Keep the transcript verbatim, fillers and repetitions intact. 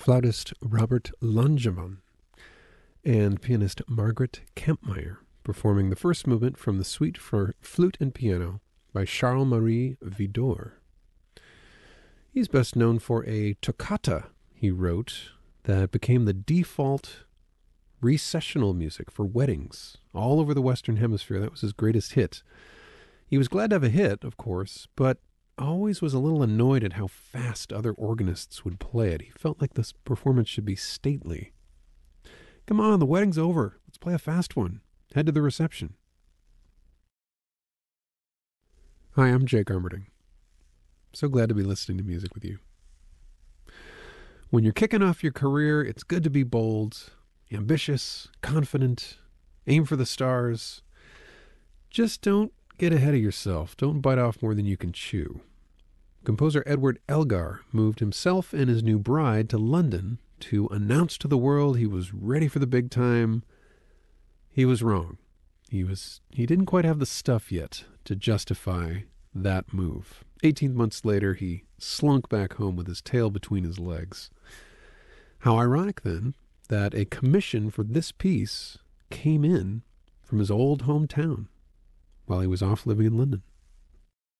flautist Robert Langevin and pianist Margaret Kampmeier, performing the first movement from the Suite for Flute and Piano by Charles-Marie Widor. He's best known for a toccata he wrote that became the default recessional music for weddings all over the Western Hemisphere. That was his greatest hit. He was glad to have a hit, of course, but always was a little annoyed at how fast other organists would play it. He felt like this performance should be stately. Come on, the wedding's over. Let's play a fast one. Head to the reception. Hi, I'm Jake Armerding. So glad to be listening to music with you. When you're kicking off your career, it's good to be bold, ambitious, confident, aim for the stars. Just don't get ahead of yourself. Don't bite off more than you can chew. Composer Edward Elgar moved himself and his new bride to London to announce to the world he was ready for the big time. He was wrong. He was he didn't quite have the stuff yet to justify that move. Eighteen months later, he slunk back home with his tail between his legs. How ironic, then, that a commission for this piece came in from his old hometown while he was off living in London.